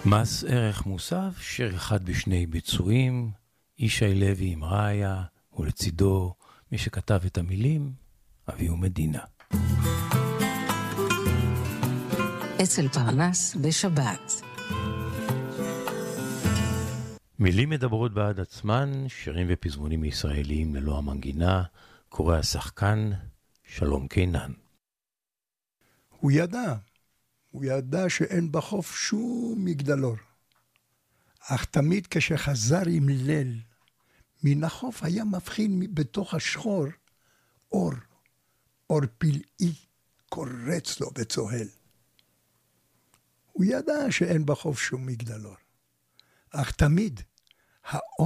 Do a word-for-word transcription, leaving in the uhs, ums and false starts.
מס ערך מוסף, שיר אחד בשני ביצועים, ישי לוי עם ראיה, ולצידו מי שכתב את המילים, אביהו מדינה. אצל פרנס בשבת. מילים מדברות בעד עצמן, שירים ופזמונים ישראליים ללא המנגינה, קורא השחקן שלום קינן. הוא ידע, הוא ידע שאין בחוף שום מגדלור. אך תמיד כשחזר עם ליל, מן החוף היה מבחין בתוך השחור אור, אור פלאי, קורץ לו וצוהל. הוא ידע שאין בחוף שום מגדלור, אך תמיד האור